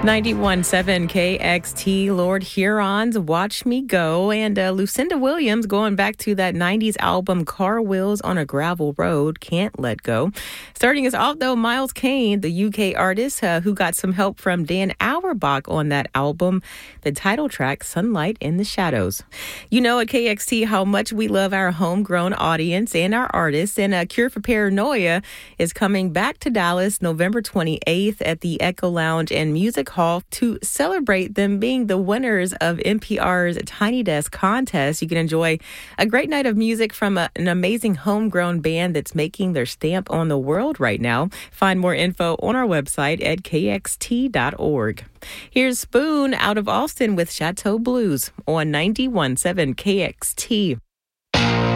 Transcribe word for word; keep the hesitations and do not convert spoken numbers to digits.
ninety-one point seven K X T, Lord Huron's Watch Me Go, and uh, Lucinda Williams going back to that nineties album Car Wheels on a Gravel Road, Can't Let Go. Starting us off, though, Miles Kane, the U K artist uh, who got some help from Dan Auerbach on that album, the title track, Sunlight in the Shadows. You know at K X T how much we love our homegrown audience and our artists, and uh, Cure for Paranoia is coming back to Dallas November twenty-eighth at the Echo Lounge and Music Hall to celebrate them being the winners of N P R's Tiny Desk contest. You can enjoy a great night of music from a, an amazing homegrown band that's making their stamp on the world right now. Find more info on our website at K X T dot org. Here's Spoon out of Austin with Chateau Blues on ninety-one point seven K X T.